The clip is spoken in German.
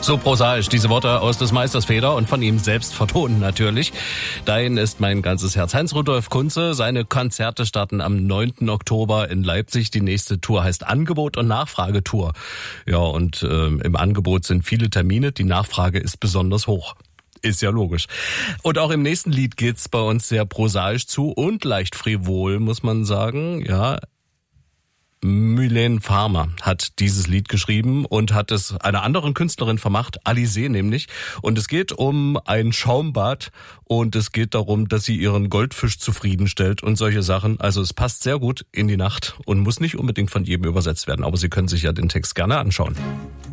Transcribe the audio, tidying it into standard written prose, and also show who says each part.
Speaker 1: So prosaisch, diese Worte aus des Meisters Feder und von ihm selbst vertonen natürlich. Dahin ist mein ganzes Herz. Heinz-Rudolf Kunze, seine Konzerte starten am 9. Oktober in Leipzig. Die nächste Tour heißt Angebot- und Nachfragetour. Ja, und im Angebot sind viele Termine, die Nachfrage ist besonders hoch. Ist ja logisch. Und auch im nächsten Lied geht's bei uns sehr prosaisch zu und leicht frivol, muss man sagen. Ja, Mylène Farmer hat dieses Lied geschrieben und hat es einer anderen Künstlerin vermacht, Alizée nämlich. Und es geht um ein Schaumbad und es geht darum, dass sie ihren Goldfisch zufriedenstellt und solche Sachen. Also es passt sehr gut in die Nacht und muss nicht unbedingt von jedem übersetzt werden. Aber Sie können sich ja den Text gerne anschauen.